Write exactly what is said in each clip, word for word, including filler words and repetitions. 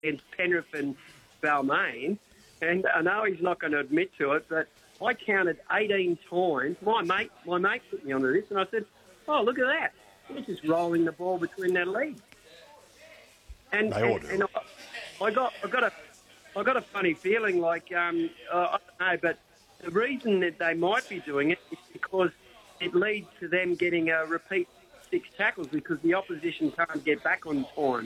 against Penrith and Balmain, and I know he's not going to admit to it, but I counted eighteen times. My mate, my mate put me onto this, and I said, "Oh, look at that! They're just rolling the ball between their legs." And, They all and, do. and I, I got, I got a, I got a funny feeling, like um, uh, I don't know, but the reason that they might be doing it is because it leads to them getting a repeat six tackles because the opposition can't get back on time.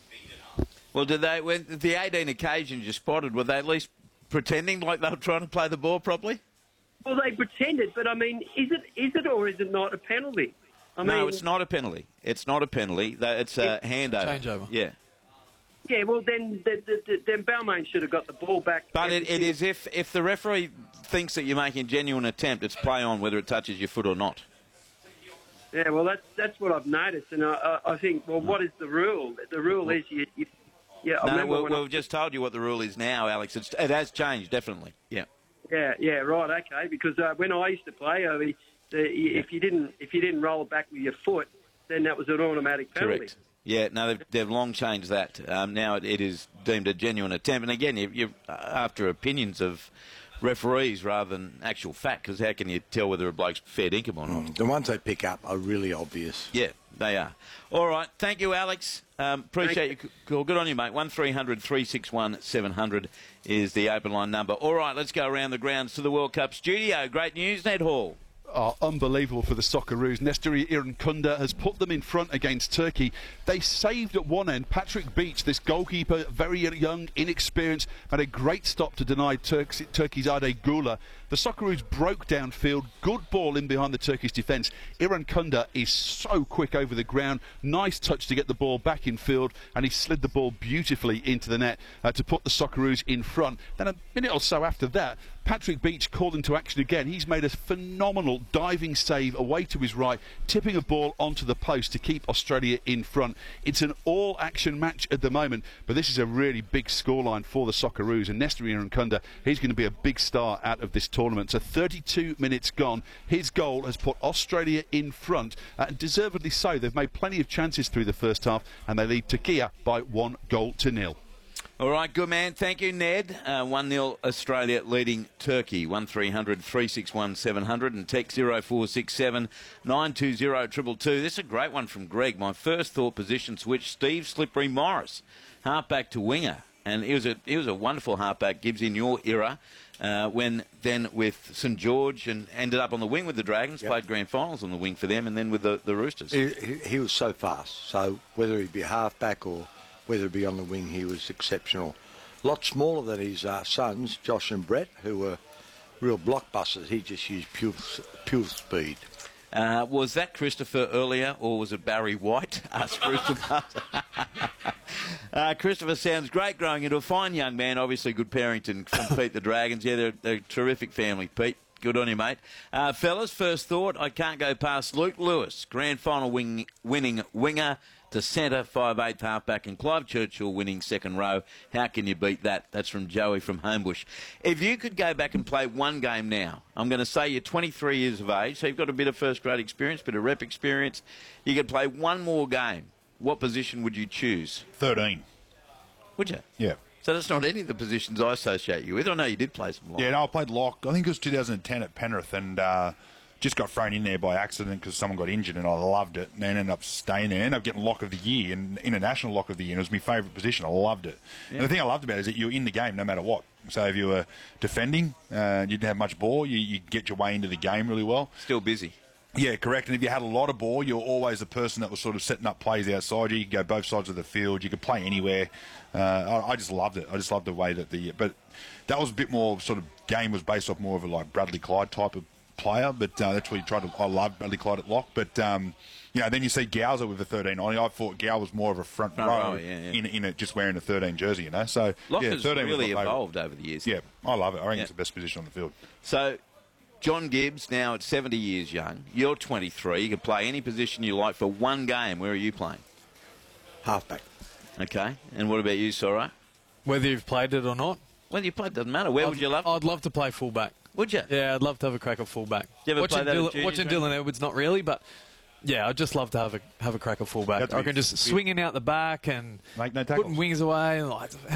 Well, did they? When the eighteen occasions you spotted, were they at least pretending like they were trying to play the ball properly? Well, they pretended, but I mean, is it is it or is it not a penalty? I no, mean, it's not a penalty. It's not a penalty. It's a handover. Changeover. Yeah. Yeah, well, then the, the, the, then Balmain should have got the ball back. But it, it is if, if the referee thinks that you're making a genuine attempt, it's play on whether it touches your foot or not. Yeah, well, that's that's what I've noticed, and I, I, I think, well, what is the rule? The rule is you. you yeah, I No, remember well, when well, I, we've just told you what the rule is now, Alex. It's, it has changed, definitely. Yeah. Yeah, yeah, right, okay. Because uh, when I used to play, I mean, the, if you didn't if you didn't roll it back with your foot, then that was an automatic penalty. Correct. Yeah, no, they've, they've long changed that. Um, now it, it is deemed a genuine attempt. And again, you, you're after opinions of referees rather than actual fact, because how can you tell whether a bloke's fair dinkum or not? The ones they pick up are really obvious. Yeah, they are. All right, thank you, Alex. Um, appreciate your call. Good on you, mate. one three hundred three six one seven hundred is the open line number. All right, let's go around the grounds to the World Cup studio. Great news, Ned Hall. Oh, unbelievable for the Socceroos. Nesteri Irankunda has put them in front against Turkey. They saved at one end. Patrick Beach, this goalkeeper, very young, inexperienced, had a great stop to deny Turks, Turkey's Ade Gula. The Socceroos broke downfield. Good ball in behind the Turkish defence. Irankunda is so quick over the ground. Nice touch to get the ball back in field, and he slid the ball beautifully into the net uh, to put the Socceroos in front. Then a minute or so after that, Patrick Beach called into action again. He's made a phenomenal diving save away to his right, tipping a ball onto the post to keep Australia in front. It's an all-action match at the moment, but this is a really big scoreline for the Socceroos, and Nesteri Irankunda, he's going to be a big star out of this tournament. So thirty-two minutes gone. His goal has put Australia in front, uh, and deservedly so. They've made plenty of chances through the first half, and they lead Turkey by one goal to nil. All right, good man. Thank you, Ned. Uh, one nil Australia leading Turkey. one three hundred three six one seven hundred and text zero four six seven nine two zero two two two. This is a great one from Greg. My first thought position switch, Steve Slippery Morris, halfback to winger. And he was a, he was a wonderful halfback, Gibbs, in your era, uh, when then with St George and ended up on the wing with the Dragons, yep. Played grand finals on the wing for them, and then with the, the Roosters. He, he, he was so fast. So whether he be a halfback or whether it be on the wing, he was exceptional. A lot smaller than his uh, sons, Josh and Brett, who were real blockbusters. He just used pure, pure speed. Uh, was that Christopher earlier, or was it Barry White? Asked Christopher. uh, Christopher sounds great, growing into a fine young man. Obviously, good parenting from Pete the Dragons. Yeah, they're, they're a terrific family, Pete. Good on you, mate. Uh, fellas, first thought, I can't go past Luke Lewis, grand final wing, winning winger to centre, five eighth halfback, and Clive Churchill winning second row. How can you beat that? That's from Joey from Homebush. If you could go back and play one game now, I'm going to say you're twenty-three years of age, so you've got a bit of first-grade experience, bit of rep experience. You could play one more game. What position would you choose? thirteen. Would you? Yeah. So that's not any of the positions I associate you with. I know you did play some lock. Yeah, no, I played lock. I think it was two thousand ten at Penrith, and uh, just got thrown in there by accident because someone got injured, and I loved it. And then ended up staying there. Ended up getting lock of the year, and international lock of the year. And it was my favourite position. I loved it. Yeah. And the thing I loved about it is that you're in the game no matter what. So if you were defending, uh, you didn't have much ball, you, you get your way into the game really well. Still busy. Yeah, correct. And if you had a lot of ball, you're always the person that was sort of setting up plays outside you. You could go both sides of the field. You could play anywhere. Uh, I, I just loved it. I just loved the way that the... But that was a bit more sort of... Game was based off more of a like Bradley Clyde type of player. But uh, that's what you tried to... I love Bradley Clyde at lock. But, um, you know, then you see Gowser with a thirteen on. I thought Gow was more of a front, front row, row yeah, yeah. in, in it, just wearing a thirteen jersey, you know. So, Lock yeah, has really evolved over the years. Yeah, I love it. I think yeah. it's the best position on the field. So... John Gibbs, now at seventy years young. You're twenty-three. You can play any position you like for one game. Where are you playing? Halfback. Okay. And what about you, Sora? Whether you've played it or not? Whether you played doesn't matter. Where I'd, would you love? I'd love to play fullback. Would you? Yeah, I'd love to have a crack at fullback. You ever watching play that Dylan, at juniors, watching right? Dylan Edwards, not really, but Yeah, I'd just love to have a have a crack at fullback. Got to I be- can just swinging out the back and Make no putting tackles. wings away and like